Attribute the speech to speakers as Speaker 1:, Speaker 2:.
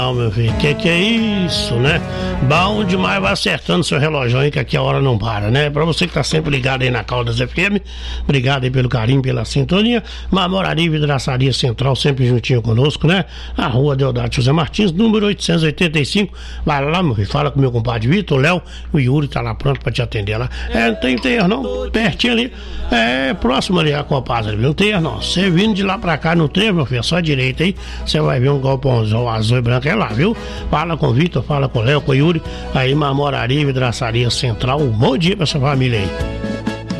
Speaker 1: Não, meu filho, que é isso, né? Bom demais, vai acertando seu relógio aí, que aqui a hora não para, né? Pra você que tá sempre ligado aí na Caldas FM, obrigado aí pelo carinho, pela sintonia. Mamoraria Vidraçaria Central, sempre juntinho conosco, né? A rua Deodato José Martins, número 885. Vai lá, meu filho, fala com meu compadre Vitor, Léo, o Yuri tá lá pronto pra te atender lá. Não tem erro não, pertinho ali, próximo ali a Copasa, viu? Não tem erro não. Você vindo de lá pra cá no trevo, meu filho, só direita aí, você vai ver um galpãozão azul e branco, é lá, viu? Fala com o Vitor, fala com o Léo, com o Yuri, aí Mamoraria Vidraçaria Central. Um bom dia pra essa família aí.